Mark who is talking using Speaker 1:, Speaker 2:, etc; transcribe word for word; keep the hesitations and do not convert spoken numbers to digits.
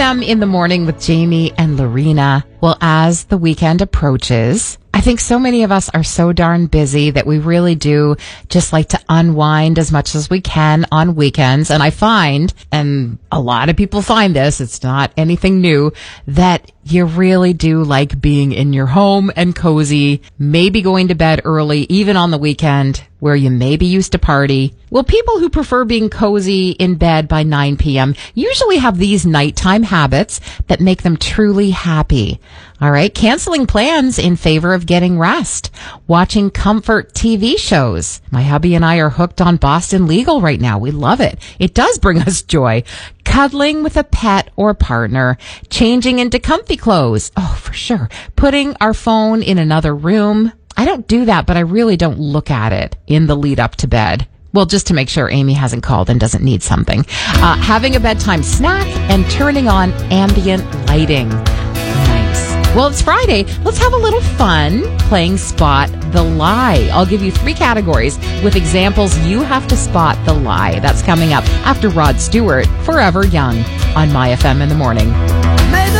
Speaker 1: M in the morning with Jamie and Lorena. Well, as the weekend approaches, I think so many of us are so darn busy that we really do just like to unwind as much as we can on weekends. And I find, and a lot of people find this, it's not anything new, that you really do like being in your home and cozy, maybe going to bed early, even on the weekend where you maybe used to party. Well, people who prefer being cozy in bed by nine p.m. usually have these nighttime habits that make them truly happy. All right. Canceling plans in favor of getting rest. Watching comfort T V shows. My hubby and I are hooked on Boston Legal right now. We love it. It does bring us joy. Cuddling with a pet or partner. Changing into comfy clothes. Oh, for sure. Putting our phone in another room. I don't do that, but I really don't look at it in the lead up to bed. Well, just to make sure Amy hasn't called and doesn't need something. Uh, having a bedtime snack and turning on ambient lighting. Nice. Well, it's Friday. Let's have a little fun playing Spot the Lie. I'll give you three categories with examples you have to spot the lie. That's coming up after Rod Stewart, Forever Young, on My F M in the morning.